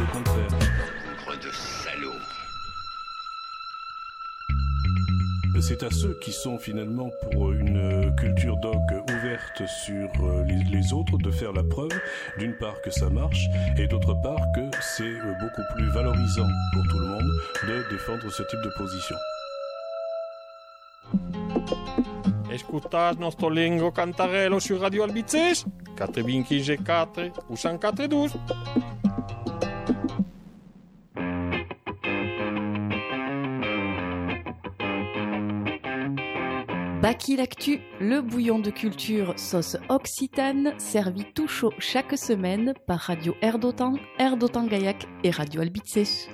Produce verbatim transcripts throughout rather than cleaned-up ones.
le contraire. Gros de salaud. C'est à ceux qui sont finalement pour une culture dog ouverte sur les, les autres de faire la preuve, d'une part que ça marche, et d'autre part que c'est beaucoup plus valorisant pour tout le monde de défendre ce type de position. Escutas nostro lingo cantarello sur Radio Albices, quatre vingt G quatre ou cent quatre-vingt-douze. Baki l'actu, le bouillon de culture sauce occitane, servi tout chaud chaque semaine par Radio Air d'Otan, Air d'Otan Gaillac et Radio Albices.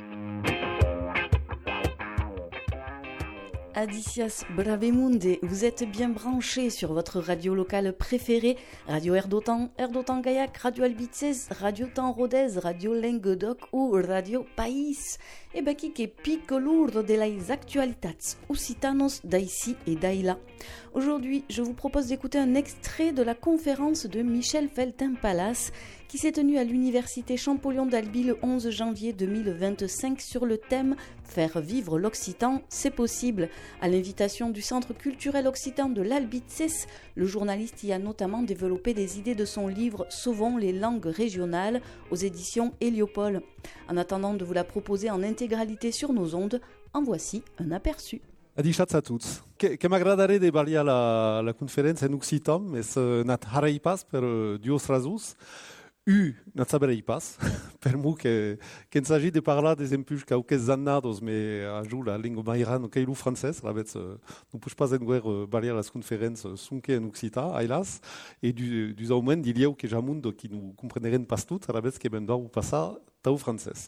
Adicias Bravemunde, vous êtes bien branchés sur votre radio locale préférée, Radio Air d'Otan, Air d'Otan Gaillac, Radio Albices, Radio Tan Rodez, Radio Languedoc ou Radio País. E baki que pico lourd de las actualitats occitanos d'ici et d'aïla. Aujourd'hui, je vous propose d'écouter un extrait de la conférence de Michel Feltin-Palas qui s'est tenue à l'université Champollion d'Albi le onze janvier deux mille vingt-cinq sur le thème « Faire vivre l'Occitan, c'est possible ». À l'invitation du Centre culturel occitan de l'Albices, le journaliste y a notamment développé des idées de son livre « Sauvons les langues régionales » aux éditions Héliopole. En attendant de vous la proposer en intégralité sur nos ondes, en voici un aperçu. Adiciats a tutti. Che, che m'agradaria de parler la, la conferenza in occitan, mes nat harei pas per uh, dios rasus, u nat saberei pas, per mu che, che in s'agit de parlar des empuls cauques annados, me a giù la lingua mairan che ilu francès, rabets, uh, non puix pas en guer uh, parler las conferenze sunque en occita, ailas, et du, du aument d'ilieu que jamundo qui nous comprenderen pas tout, rabets que ben dau passar tau francès.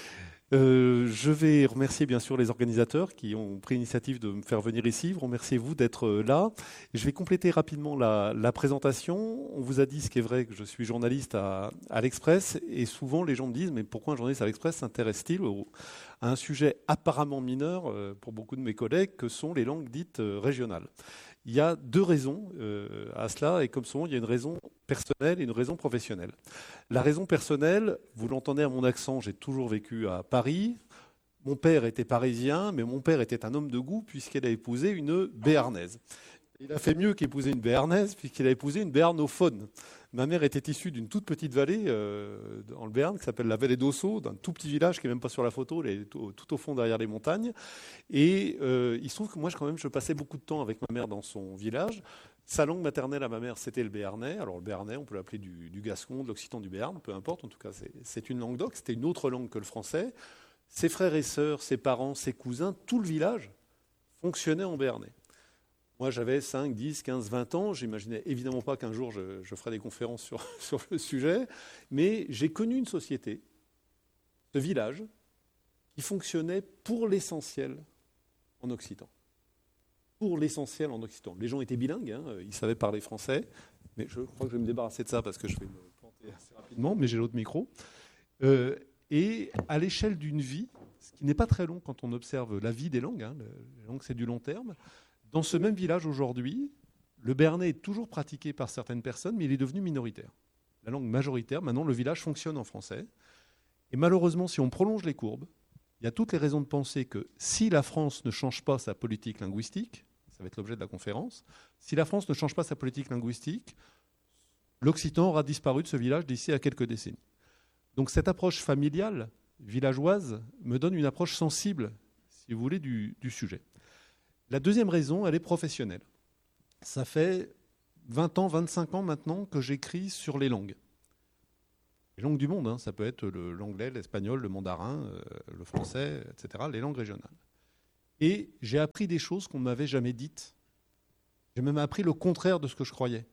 Euh, je vais remercier bien sûr les organisateurs qui ont pris l'initiative de me faire venir ici. Remerciez vous d'être là. Je vais compléter rapidement la, la présentation. On vous a dit, ce qui est vrai, que je suis journaliste à, à l'Express et souvent les gens me disent mais pourquoi un journaliste à l'Express s'intéresse-t-il au, à un sujet apparemment mineur euh, pour beaucoup de mes collègues que sont les langues dites euh, régionales. Il y a deux raisons euh, à cela, et comme souvent, il y a une raison personnelle et une raison professionnelle. La raison personnelle, vous l'entendez à mon accent, j'ai toujours vécu à Paris. Mon père était parisien, mais mon père était un homme de goût puisqu'il a épousé une béarnaise. Il a fait mieux qu'épouser une béarnaise puisqu'il a épousé une béarnophone. Ma mère était issue d'une toute petite vallée euh, dans le Béarn qui s'appelle la vallée d'Ossau, d'un tout petit village qui n'est même pas sur la photo, il est tout, tout au fond derrière les montagnes. Et euh, il se trouve que moi, quand même, je passais beaucoup de temps avec ma mère dans son village. Sa langue maternelle à ma mère, c'était le béarnais. Alors le béarnais, on peut l'appeler du, du gascon, de l'occitan du Béarn, peu importe. En tout cas, c'est, c'est une langue d'oc. C'était une autre langue que le français. Ses frères et sœurs, ses parents, ses cousins, tout le village fonctionnait en béarnais. Moi, j'avais cinq, dix, quinze, vingt ans. J'imaginais évidemment pas qu'un jour, je, je ferais des conférences sur, sur le sujet. Mais j'ai connu une société, ce village, qui fonctionnait pour l'essentiel en occitan. Pour l'essentiel en occitan. Les gens étaient bilingues, hein, ils savaient parler français. Mais je crois que je vais me débarrasser de ça parce que je vais me planter assez rapidement, mais j'ai l'autre micro. Euh, et à l'échelle d'une vie, ce qui n'est pas très long quand on observe la vie des langues, hein, les langues c'est du long terme. Dans ce même village aujourd'hui, le béarnais est toujours pratiqué par certaines personnes, mais il est devenu minoritaire. La langue majoritaire, maintenant le village fonctionne en français. Et malheureusement, si on prolonge les courbes, il y a toutes les raisons de penser que si la France ne change pas sa politique linguistique, ça va être l'objet de la conférence, si la France ne change pas sa politique linguistique, l'occitan aura disparu de ce village d'ici à quelques décennies. Donc cette approche familiale, villageoise, me donne une approche sensible, si vous voulez, du, du sujet. La deuxième raison, elle est professionnelle. Ça fait vingt ans, vingt-cinq ans maintenant que j'écris sur les langues. Les langues du monde, hein, ça peut être le, l'anglais, l'espagnol, le mandarin, euh, le français, et cetera, les langues régionales. Et j'ai appris des choses qu'on ne m'avait jamais dites. J'ai même appris le contraire de ce que je croyais.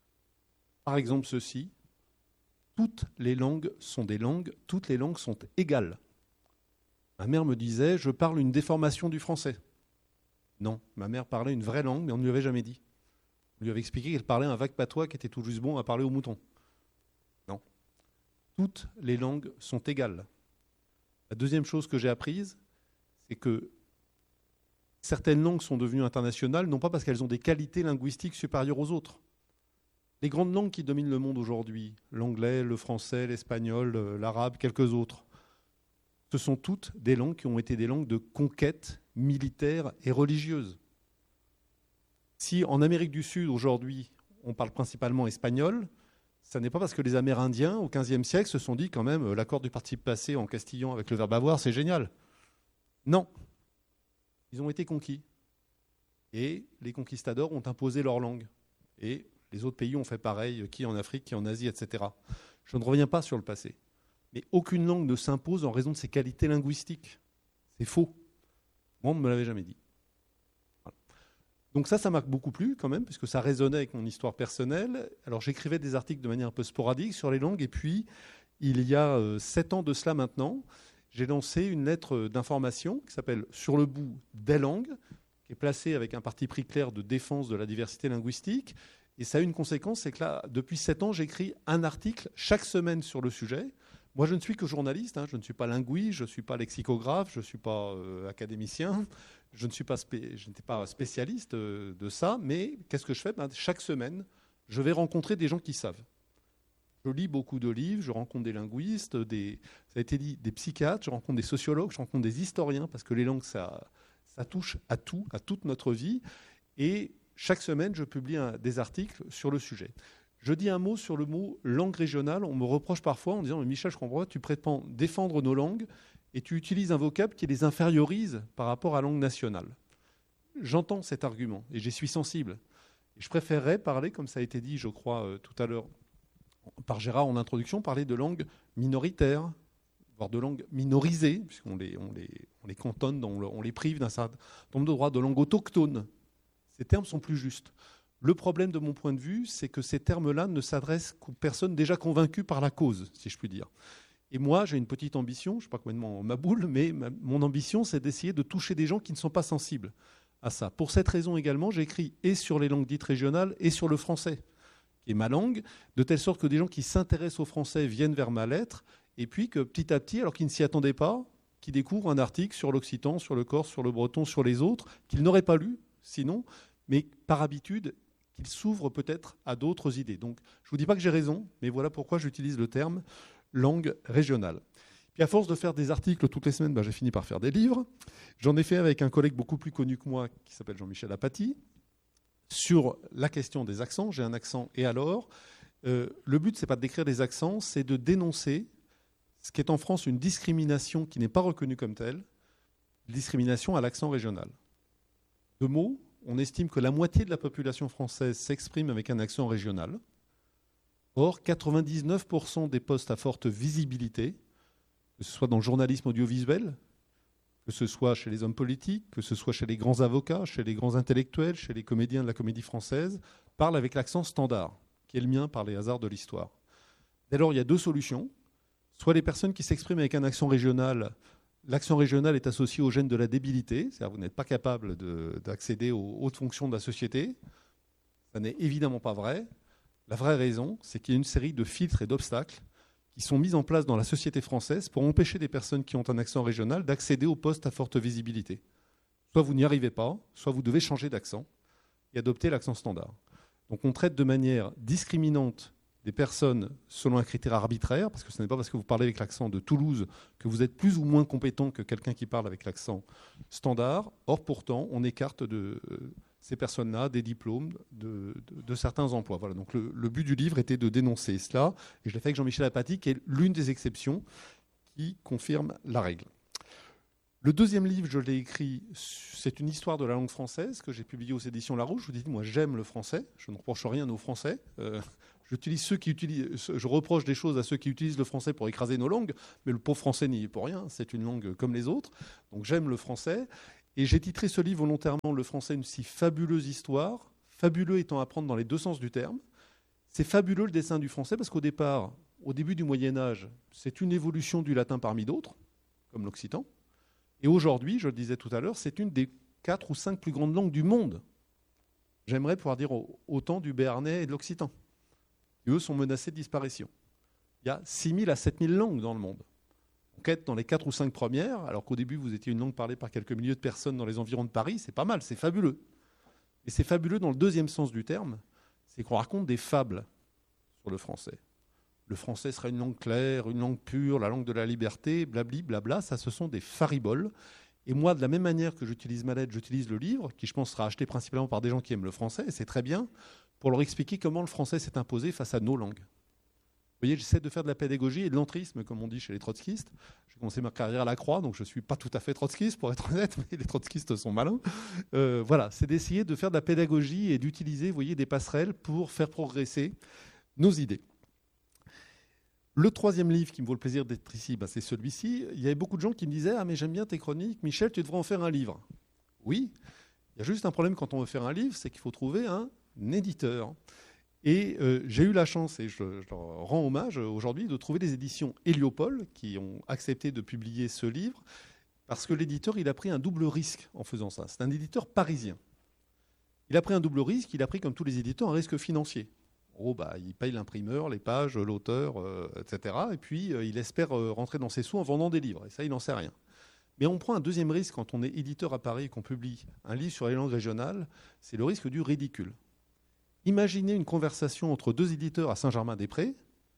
Par exemple, ceci, toutes les langues sont des langues, toutes les langues sont égales. Ma mère me disait, je parle une déformation du français. Non, ma mère parlait une vraie langue, mais on ne lui avait jamais dit. On lui avait expliqué qu'elle parlait un vague patois qui était tout juste bon à parler aux moutons. Non. Toutes les langues sont égales. La deuxième chose que j'ai apprise, c'est que certaines langues sont devenues internationales, non pas parce qu'elles ont des qualités linguistiques supérieures aux autres. Les grandes langues qui dominent le monde aujourd'hui, l'anglais, le français, l'espagnol, l'arabe, quelques autres, ce sont toutes des langues qui ont été des langues de conquête militaire et religieuse. Si en Amérique du Sud, aujourd'hui, on parle principalement espagnol, ça n'est pas parce que les Amérindiens, au quinzième siècle, se sont dit quand même l'accord du participe passé en castillan avec le verbe avoir, c'est génial. Non. Ils ont été conquis. Et les conquistadors ont imposé leur langue. Et les autres pays ont fait pareil, qui en Afrique, qui en Asie, et cetera. Je ne reviens pas sur le passé. Mais aucune langue ne s'impose en raison de ses qualités linguistiques. C'est faux. Moi, on ne me l'avait jamais dit. Voilà. Donc ça, ça m'a beaucoup plu quand même, puisque ça résonnait avec mon histoire personnelle. Alors j'écrivais des articles de manière un peu sporadique sur les langues, et puis il y a euh, sept ans de cela maintenant, j'ai lancé une lettre d'information qui s'appelle « Sur le bout des langues », qui est placée avec un parti pris clair de défense de la diversité linguistique. Et ça a une conséquence, c'est que là, depuis sept ans, j'écris un article chaque semaine sur le sujet. Moi, je ne suis que journaliste, hein, je ne suis pas linguiste, je ne suis pas lexicographe, je ne suis pas euh, académicien, je ne suis pas spé- je n'étais pas spécialiste euh, de ça, mais qu'est-ce que je fais ? Ben, chaque semaine, je vais rencontrer des gens qui savent. Je lis beaucoup de livres, je rencontre des linguistes, des, ça a été dit, des psychiatres, je rencontre des sociologues, je rencontre des historiens, parce que les langues, ça, ça touche à tout, à toute notre vie. Et chaque semaine, je publie un, des articles sur le sujet. Je dis un mot sur le mot langue régionale. On me reproche parfois en disant « Michel, je comprends pas, tu prétends défendre nos langues et tu utilises un vocable qui les infériorise par rapport à la langue nationale. » J'entends cet argument et j'y suis sensible. Et je préférerais parler, comme ça a été dit, je crois, euh, tout à l'heure par Gérard en introduction, parler de langues minoritaires, voire de langues minorisées, puisqu'on les, on les, on les cantonne, on les prive d'un certain nombre de droits, de langues autochtones. Ces termes sont plus justes. Le problème, de mon point de vue, c'est que ces termes-là ne s'adressent qu'aux personnes déjà convaincues par la cause, si je puis dire. Et moi, j'ai une petite ambition, je ne suis pas complètement ma boule, mais ma, mon ambition, c'est d'essayer de toucher des gens qui ne sont pas sensibles à ça. Pour cette raison également, j'écris et sur les langues dites régionales et sur le français, qui est ma langue, de telle sorte que des gens qui s'intéressent au français viennent vers ma lettre, et puis que petit à petit, alors qu'ils ne s'y attendaient pas, qu'ils découvrent un article sur l'occitan, sur le corse, sur le breton, sur les autres, qu'ils n'auraient pas lu sinon, mais par habitude, qu'il s'ouvre peut-être à d'autres idées. Donc, je ne vous dis pas que j'ai raison, mais voilà pourquoi j'utilise le terme langue régionale. Puis à force de faire des articles toutes les semaines, ben, j'ai fini par faire des livres. J'en ai fait avec un collègue beaucoup plus connu que moi, qui s'appelle Jean-Michel Apathy, sur la question des accents. J'ai un accent, et alors euh, le but, ce n'est pas de décrire des accents, c'est de dénoncer ce qui est en France une discrimination qui n'est pas reconnue comme telle, discrimination à l'accent régional. Deux mots. On estime que la moitié de la population française s'exprime avec un accent régional. Or, quatre-vingt-dix-neuf pour cent des postes à forte visibilité, que ce soit dans le journalisme audiovisuel, que ce soit chez les hommes politiques, que ce soit chez les grands avocats, chez les grands intellectuels, chez les comédiens de la comédie française, parlent avec l'accent standard, qui est le mien par les hasards de l'histoire. Dès lors, il y a deux solutions. Soit les personnes qui s'expriment avec un accent régional, l'accent régional est associé au gène de la débilité, c'est-à-dire que vous n'êtes pas capable de, d'accéder aux hautes fonctions de la société. Ça n'est évidemment pas vrai. La vraie raison, c'est qu'il y a une série de filtres et d'obstacles qui sont mis en place dans la société française pour empêcher des personnes qui ont un accent régional d'accéder aux postes à forte visibilité. Soit vous n'y arrivez pas, soit vous devez changer d'accent et adopter l'accent standard. Donc on traite de manière discriminante des personnes selon un critère arbitraire, parce que ce n'est pas parce que vous parlez avec l'accent de Toulouse que vous êtes plus ou moins compétent que quelqu'un qui parle avec l'accent standard. Or, pourtant, on écarte de euh, ces personnes-là des diplômes de, de, de certains emplois. Voilà, donc le, le but du livre était de dénoncer cela, et je l'ai fait avec Jean-Michel Apathy, qui est l'une des exceptions qui confirme la règle. Le deuxième livre, je l'ai écrit, c'est une histoire de la langue française que j'ai publié aux éditions Larousse. Je vous dis, moi, j'aime le français, je ne reproche rien aux Français. Euh, J'utilise ceux qui utilisent, je reproche des choses à ceux qui utilisent le français pour écraser nos langues, mais le pauvre français n'y est pour rien, c'est une langue comme les autres. Donc j'aime le français. Et j'ai titré ce livre volontairement « Le français, une si fabuleuse histoire », fabuleux étant à prendre dans les deux sens du terme. C'est fabuleux le dessin du français parce qu'au départ, au début du Moyen-Âge, c'est une évolution du latin parmi d'autres, comme l'occitan. Et aujourd'hui, je le disais tout à l'heure, c'est une des quatre ou cinq plus grandes langues du monde. J'aimerais pouvoir dire autant du béarnais et de l'occitan. Et eux sont menacés de disparition. Il y a six mille à sept mille langues dans le monde. On quête dans les quatre ou cinq premières, alors qu'au début, vous étiez une langue parlée par quelques milliers de personnes dans les environs de Paris, c'est pas mal, c'est fabuleux. Et c'est fabuleux dans le deuxième sens du terme, c'est qu'on raconte des fables sur le français. le français serait une langue claire, une langue pure, la langue de la liberté, blabli, blabla. Ça, ce sont des fariboles. Et moi, de la même manière que j'utilise ma lettre, j'utilise le livre, qui je pense sera acheté principalement par des gens qui aiment le français, et c'est très bien, pour leur expliquer comment le français s'est imposé face à nos langues. Vous voyez, j'essaie de faire de la pédagogie et de l'entrisme, comme on dit chez les trotskistes. J'ai commencé ma carrière à la Croix, donc je ne suis pas tout à fait trotskiste, pour être honnête, mais les trotskistes sont malins. Euh, voilà, c'est d'essayer de faire de la pédagogie et d'utiliser, vous voyez, des passerelles pour faire progresser nos idées. Le troisième livre qui me vaut le plaisir d'être ici, ben c'est celui-ci. Il y avait beaucoup de gens qui me disaient « Ah, mais j'aime bien tes chroniques, Michel, tu devrais en faire un livre. » Oui, il y a juste un problème quand on veut faire un livre, c'est qu'il faut trouver un éditeur. Et euh, j'ai eu la chance, et je, je leur rends hommage aujourd'hui, de trouver des éditions Héliopole qui ont accepté de publier ce livre, parce que l'éditeur, il a pris un double risque en faisant ça. C'est un éditeur parisien. Il a pris un double risque, il a pris, comme tous les éditeurs, un risque financier. En gros, bah, il paye l'imprimeur, les pages, l'auteur, euh, et cetera. Et puis, euh, il espère euh, rentrer dans ses sous en vendant des livres. Et ça, il n'en sait rien. Mais on prend un deuxième risque quand on est éditeur à Paris et qu'on publie un livre sur les langues régionales, c'est le risque du ridicule. Imaginez une conversation entre deux éditeurs à Saint-Germain-des-Prés.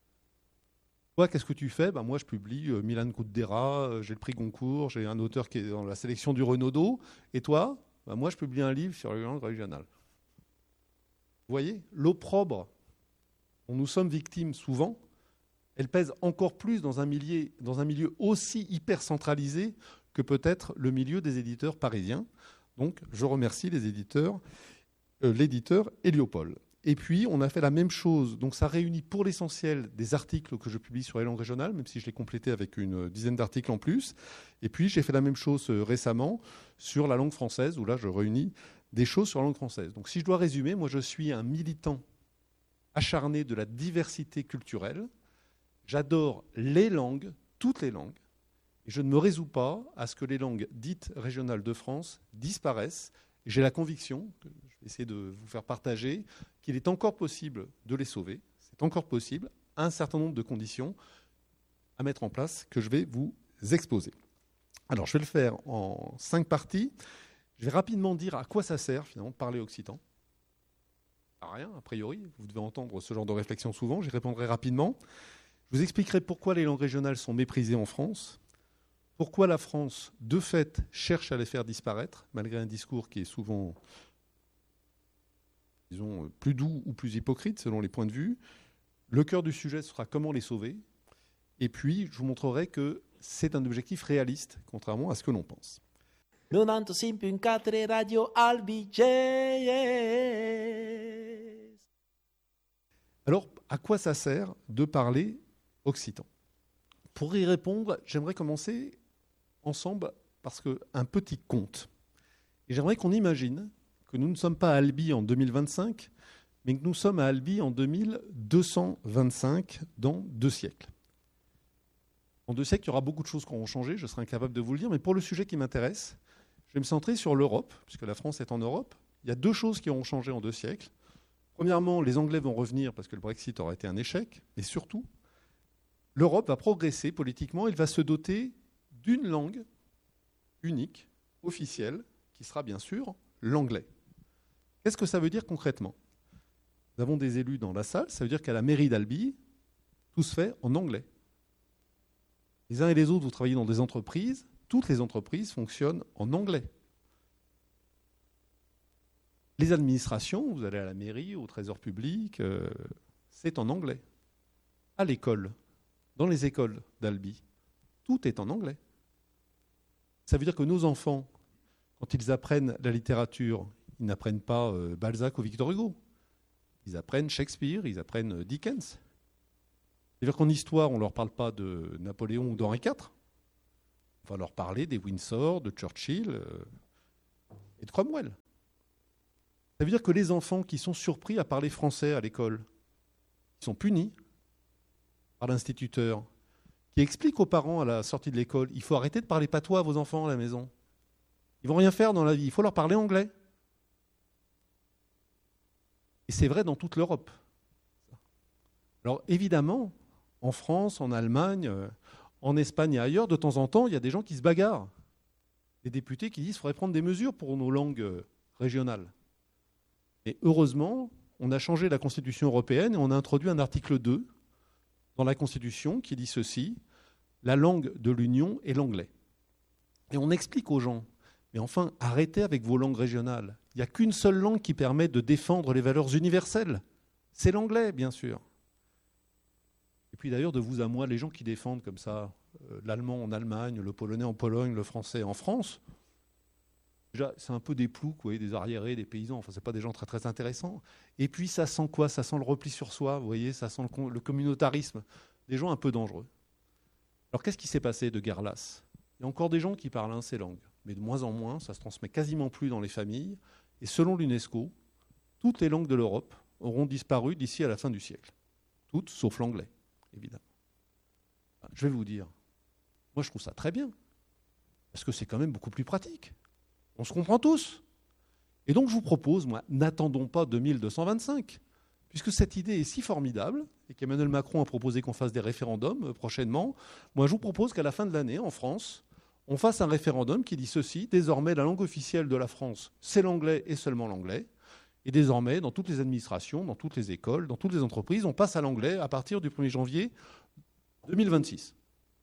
Toi, qu'est-ce que tu fais ? Ben, moi, je publie euh, Milan Kundera, euh, j'ai le prix Goncourt, j'ai un auteur qui est dans la sélection du Renaudot. Et toi ? Ben, moi, je publie un livre sur les langues régionales. Vous voyez ? L'opprobre dont nous sommes victimes souvent, elle pèse encore plus dans un milieu, dans un milieu aussi hyper centralisé que peut-être le milieu des éditeurs parisiens. Donc, je remercie les éditeurs, euh, l'éditeur Héliopole. Et puis, on a fait la même chose. Donc, ça réunit pour l'essentiel des articles que je publie sur les langues régionales, même si je l'ai complété avec une dizaine d'articles en plus. Et puis, j'ai fait la même chose euh, récemment sur la langue française, où là, je réunis des choses sur la langue française. Donc, si je dois résumer, moi, je suis un militant acharné de la diversité culturelle. J'adore les langues, toutes les langues, et je ne me résous pas à ce que les langues dites régionales de France disparaissent. Et j'ai la conviction, que je vais essayer de vous faire partager, qu'il est encore possible de les sauver. C'est encore possible, à un certain nombre de conditions à mettre en place que je vais vous exposer. Alors, je vais le faire en cinq parties. Je vais rapidement dire à quoi ça sert, finalement, de parler occitan. À rien, a priori. Vous devez entendre ce genre de réflexion souvent. J'y répondrai rapidement. Je vous expliquerai pourquoi les langues régionales sont méprisées en France, pourquoi la France, de fait, cherche à les faire disparaître, malgré un discours qui est souvent, disons, plus doux ou plus hypocrite, selon les points de vue. Le cœur du sujet sera comment les sauver. Et puis, je vous montrerai que c'est un objectif réaliste, contrairement à ce que l'on pense. novantacinq virgule quatre Radio Albiges. Alors, à quoi ça sert de parler occitan ? Pour y répondre, j'aimerais commencer ensemble parce qu'un petit conte. Et j'aimerais qu'on imagine que nous ne sommes pas à Albi en deux mille vingt-cinq, mais que nous sommes à Albi en deux mille deux cent vingt-cinq, dans deux siècles. En deux siècles, il y aura beaucoup de choses qui auront changé, je serai incapable de vous le dire, mais pour le sujet qui m'intéresse, je vais me centrer sur l'Europe, puisque la France est en Europe. Il y a deux choses qui auront changé en deux siècles. Premièrement, les Anglais vont revenir parce que le Brexit aura été un échec, mais surtout, l'Europe va progresser politiquement, elle va se doter d'une langue unique, officielle, qui sera bien sûr l'anglais. Qu'est-ce que ça veut dire concrètement ? Nous avons des élus dans la salle, ça veut dire qu'à la mairie d'Albi, tout se fait en anglais. Les uns et les autres, vous travaillez dans des entreprises, toutes les entreprises fonctionnent en anglais. Les administrations, vous allez à la mairie, au trésor public, euh, c'est en anglais. À l'école, dans les écoles d'Albi, tout est en anglais. Ça veut dire que nos enfants, quand ils apprennent la littérature, ils n'apprennent pas euh, Balzac ou Victor Hugo. Ils apprennent Shakespeare, ils apprennent Dickens. C'est-à-dire qu'en histoire, on ne leur parle pas de Napoléon ou d'Henri quatre. On va leur parler des Windsor, de Churchill euh, et de Cromwell. Ça veut dire que les enfants qui sont surpris à parler français à l'école, ils sont punis par l'instituteur, qui explique aux parents à la sortie de l'école, il faut arrêter de parler patois à vos enfants à la maison. Ils ne vont rien faire dans la vie, il faut leur parler anglais. Et c'est vrai dans toute l'Europe. Alors évidemment, en France, en Allemagne, en Espagne et ailleurs, de temps en temps, il y a des gens qui se bagarrent. Des députés qui disent qu'il faudrait prendre des mesures pour nos langues régionales. Et heureusement, on a changé la Constitution européenne et on a introduit un article deux dans la Constitution qui dit ceci, la langue de l'Union est l'anglais. Et on explique aux gens, mais enfin, arrêtez avec vos langues régionales. Il n'y a qu'une seule langue qui permet de défendre les valeurs universelles. C'est l'anglais, bien sûr. Et puis d'ailleurs, de vous à moi, les gens qui défendent comme ça euh, l'allemand en Allemagne, le polonais en Pologne, le français en France, déjà, c'est un peu des ploucs, vous voyez, des arriérés, des paysans. Enfin, ce n'est pas des gens très, très intéressants. Et puis, ça sent quoi? Ça sent le repli sur soi, vous voyez, ça sent le, le communautarisme. Des gens un peu dangereux. Alors, qu'est-ce qui s'est passé de guerre lasse? Il y a encore des gens qui parlent hein, ces langues, mais de moins en moins, ça se transmet quasiment plus dans les familles. Et selon l'UNESCO, toutes les langues de l'Europe auront disparu d'ici à la fin du siècle. Toutes, sauf l'anglais, évidemment. Je vais vous dire, moi je trouve ça très bien, parce que c'est quand même beaucoup plus pratique. On se comprend tous. Et donc je vous propose, moi, n'attendons pas deux mille deux cent vingt-cinq, puisque cette idée est si formidable, et qu'Emmanuel Macron a proposé qu'on fasse des référendums euh, prochainement, moi je vous propose qu'à la fin de l'année, en France, on fasse un référendum qui dit ceci, désormais la langue officielle de la France, c'est l'anglais et seulement l'anglais, et désormais, dans toutes les administrations, dans toutes les écoles, dans toutes les entreprises, on passe à l'anglais à partir du premier janvier deux mille vingt-six.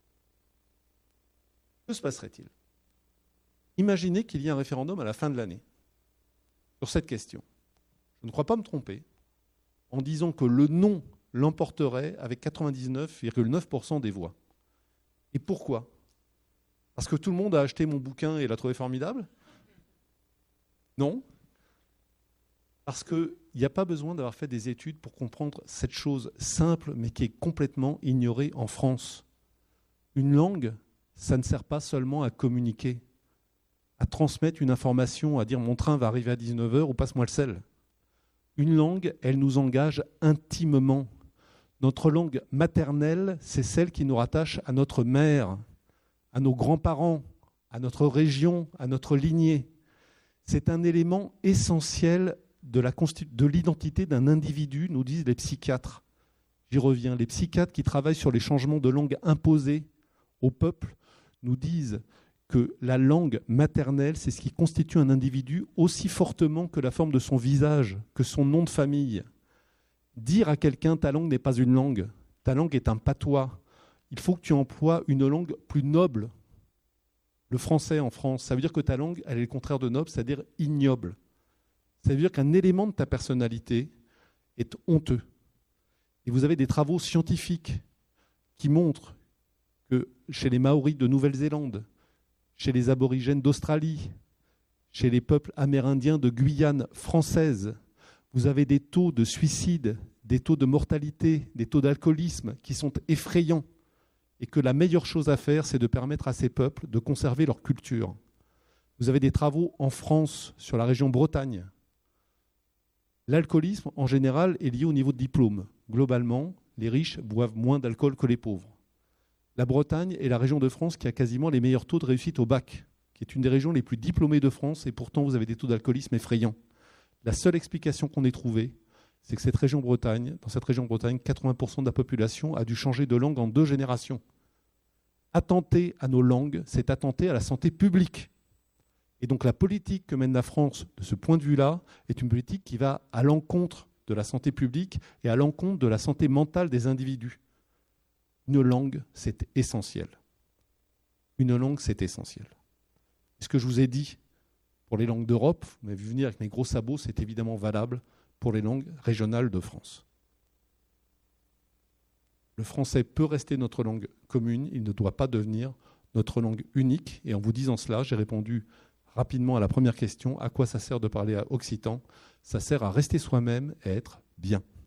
Que se passerait-il? Imaginez qu'il y ait un référendum à la fin de l'année sur cette question. Je ne crois pas me tromper en disant que le non l'emporterait avec quatre-vingt-dix-neuf virgule neuf pour cent des voix. Et pourquoi? Parce que tout le monde a acheté mon bouquin et l'a trouvé formidable? Non. Parce qu'il n'y a pas besoin d'avoir fait des études pour comprendre cette chose simple, mais qui est complètement ignorée en France. Une langue, ça ne sert pas seulement à communiquer, à transmettre une information, à dire mon train va arriver à dix-neuf heures ou passe-moi le sel. Une langue, elle nous engage intimement. Notre langue maternelle, c'est celle qui nous rattache à notre mère, à nos grands-parents, à notre région, à notre lignée. C'est un élément essentiel de, la constitu- de l'identité d'un individu, nous disent les psychiatres. J'y reviens. Les psychiatres qui travaillent sur les changements de langue imposés au peuple nous disent que la langue maternelle, c'est ce qui constitue un individu aussi fortement que la forme de son visage, que son nom de famille. Dire à quelqu'un « ta langue n'est pas une langue, ta langue est un patois », il faut que tu emploies une langue plus noble. Le français en France, ça veut dire que ta langue, elle est le contraire de noble, c'est-à-dire ignoble. Ça veut dire qu'un élément de ta personnalité est honteux. Et vous avez des travaux scientifiques qui montrent que chez les Maoris de Nouvelle-Zélande, chez les aborigènes d'Australie, chez les peuples amérindiens de Guyane française, vous avez des taux de suicide, des taux de mortalité, des taux d'alcoolisme qui sont effrayants. Et que la meilleure chose à faire, c'est de permettre à ces peuples de conserver leur culture. Vous avez des travaux en France, sur la région Bretagne. L'alcoolisme, en général, est lié au niveau de diplôme. Globalement, les riches boivent moins d'alcool que les pauvres. La Bretagne est la région de France qui a quasiment les meilleurs taux de réussite au bac, qui est une des régions les plus diplômées de France, et pourtant vous avez des taux d'alcoolisme effrayants. La seule explication qu'on ait trouvée, c'est que cette région Bretagne, dans cette région Bretagne, quatre-vingts pour cent de la population a dû changer de langue en deux générations. Attenter à nos langues, c'est attenter à la santé publique. Et donc la politique que mène la France, de ce point de vue-là, est une politique qui va à l'encontre de la santé publique et à l'encontre de la santé mentale des individus. Une langue, c'est essentiel. Une langue, c'est essentiel. Ce que je vous ai dit pour les langues d'Europe, vous m'avez vu venir avec mes gros sabots, c'est évidemment valable pour les langues régionales de France. Le français peut rester notre langue commune, il ne doit pas devenir notre langue unique. Et en vous disant cela, j'ai répondu rapidement à la première question, à quoi ça sert de parler à occitan? Ça sert à rester soi-même et à être bien.